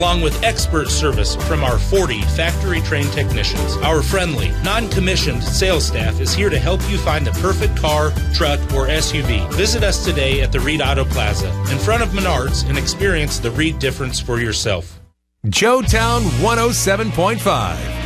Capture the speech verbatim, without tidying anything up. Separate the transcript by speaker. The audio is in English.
Speaker 1: along with expert service from our forty factory-trained technicians. Our friendly, non-commissioned sales staff is here to help you find the perfect car, truck, or S U V. Visit us today at the Reed Auto Plaza in front of Menards and experience the Reed difference for yourself.
Speaker 2: Joe Town one oh seven point five.